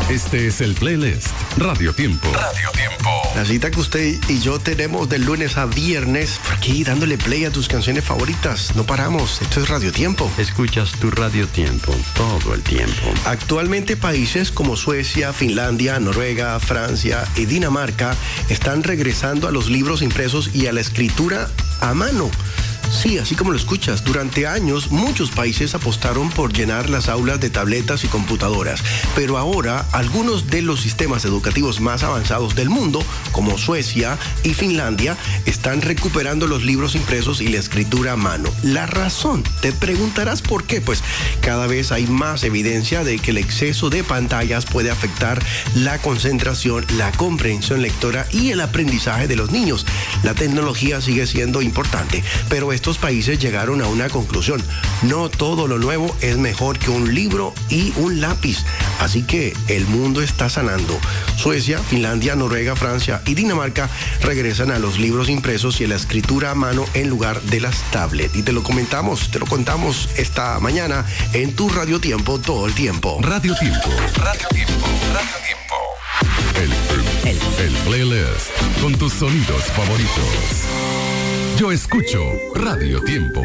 Este es el playlist Radio Tiempo. Radio Tiempo. La cita que usted y yo tenemos de lunes a viernes, aquí dándole play a tus canciones favoritas. No paramos, esto es Radio Tiempo. Escuchas tu Radio Tiempo todo el tiempo. Actualmente países como Suecia, Finlandia, Noruega, Francia y Dinamarca están regresando a los libros impresos y a la escritura a mano. Sí, así como lo escuchas, durante años muchos países apostaron por llenar las aulas de tabletas y computadoras, pero ahora algunos de los sistemas educativos más avanzados del mundo, como Suecia y Finlandia, están recuperando los libros impresos y la escritura a mano. La razón, te preguntarás por qué, pues cada vez hay más evidencia de que el exceso de pantallas puede afectar la concentración, la comprensión lectora y el aprendizaje de los niños. La tecnología sigue siendo importante, pero estos países llegaron a una conclusión. No todo lo nuevo es mejor que un libro y un lápiz. Así que el mundo está sanando. Suecia, Finlandia, Noruega, Francia y Dinamarca regresan a los libros impresos y a la escritura a mano en lugar de las tablets. Y te lo contamos esta mañana en tu Radio Tiempo todo el tiempo. Radio Tiempo. Radio Tiempo. Radio Tiempo. El playlist con tus sonidos favoritos. Yo escucho Radio Tiempo.